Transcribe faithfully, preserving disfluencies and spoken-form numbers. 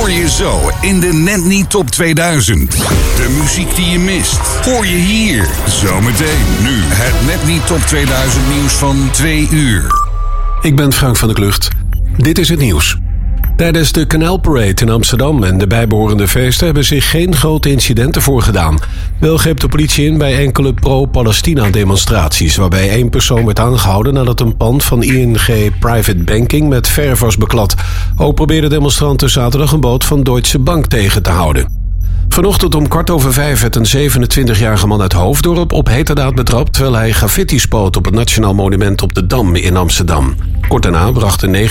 hoor je zo in de Net Niet Top tweeduizend. De muziek die je mist, hoor je hier. Zometeen nu het Net Niet Top tweeduizend nieuws van twee uur. Ik ben Frank van der Klucht. Dit is het nieuws. Tijdens de Canal Parade in Amsterdam en de bijbehorende feesten hebben zich geen grote incidenten voorgedaan. Wel greep de politie in bij enkele pro-Palestina-demonstraties, waarbij één persoon werd aangehouden nadat een pand van I N G Private Banking met verf was beklad. Ook probeerden demonstranten zaterdag een boot van Deutsche Bank tegen te houden. Vanochtend om kwart over vijf werd een zevenentwintigjarige man uit Hoofddorp op heterdaad betrapt terwijl hij graffiti spoot op het Nationaal Monument op de Dam in Amsterdam. Kort daarna bracht een